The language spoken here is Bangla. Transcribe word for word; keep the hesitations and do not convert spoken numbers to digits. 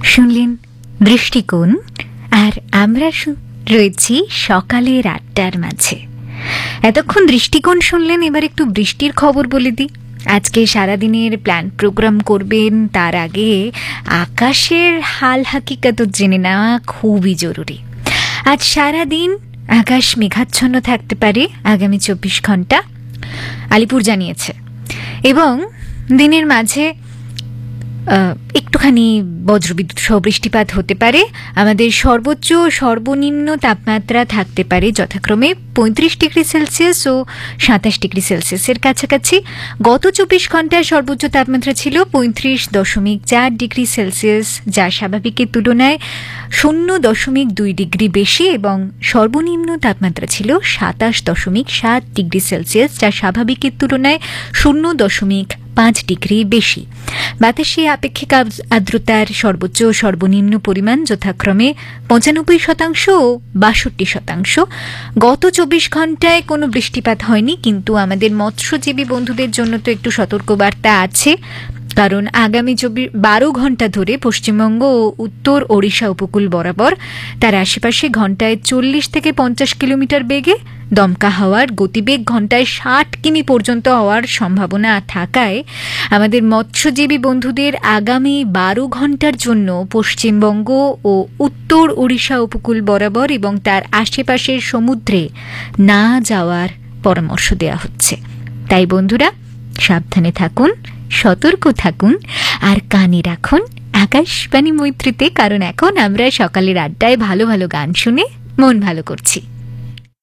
শুনলেন দৃষ্টিকোণ, আর আমরা রয়েছি সকালের আটটার মাঝে। এতক্ষণ দৃষ্টিকোণ শুনলেন, এবার একটু বৃষ্টির খবর বলে দিই। আজকে সারাদিনের প্ল্যান প্রোগ্রাম করবেন তার আগে আকাশের হাল হাকিকত জেনে নেওয়া খুবই জরুরি। আজ সারাদিন আকাশ মেঘাচ্ছন্ন থাকতে পারে আগামী চব্বিশ ঘন্টা, আলিপুর জানিয়েছে, এবং দিনের মাঝে একটুখানি বজ্রবিদ্যুৎ সহ বৃষ্টিপাত হতে পারে। আমাদের সর্বোচ্চ সর্বনিম্ন তাপমাত্রা থাকতে পারে যথাক্রমে পঁয়ত্রিশ ডিগ্রি সেলসিয়াস ও সাতাশ ডিগ্রি সেলসিয়াসের কাছাকাছি। গত চব্বিশ ঘন্টায় সর্বোচ্চ তাপমাত্রা ছিল পঁয়ত্রিশ দশমিক চার ডিগ্রি সেলসিয়াস, যা স্বাভাবিকের তুলনায় শূন্য দশমিক দুই ডিগ্রি বেশি, এবং সর্বনিম্ন তাপমাত্রা ছিল সাতাশ দশমিক সাত ডিগ্রি সেলসিয়াস, যা স্বাভাবিকের তুলনায় শূন্য দশমিক পাঁচ ডিগ্রি বেশি। বাতাসে আপেক্ষিক আর্দ্রতার সর্বোচ্চ ও সর্বনিম্ন পরিমাণ যথাক্রমে পঁচানব্বই শতাংশ ও বাষট্টি শতাংশ। গত চব্বিশ ঘন্টায় কোনো বৃষ্টিপাত হয়নি, কিন্তু আমাদের মৎস্যজীবী বন্ধুদের জন্য তো একটু সতর্কবার্তা আছে, কারণ আগামী চব্বিশ বারো ঘন্টা ধরে পশ্চিমবঙ্গ ও উত্তর ওড়িশা উপকূল বরাবর তার আশেপাশে ঘন্টায় চল্লিশ থেকে পঞ্চাশ কিলোমিটার বেগে দমকা হাওয়ার গতিবেগ ঘন্টায় ষাট কিমি পর্যন্ত হওয়ার সম্ভাবনা থাকায় আমাদের মৎস্যজীবী বন্ধুদের আগামী বারো ঘন্টার জন্য পশ্চিমবঙ্গ ও উত্তর ওড়িশা উপকূল বরাবর এবং তার আশেপাশের সমুদ্রে না যাওয়ার পরামর্শ দেওয়া হচ্ছে। তাই বন্ধুরা, সাবধানে থাকুন, সতর্ক থাকুন, আর কানে রাখুন আকাশবাণী মৈত্রীতে, কারণ এখন আমরা সকালের আড্ডায় ভালো ভালো গান শুনে মন ভালো করছি।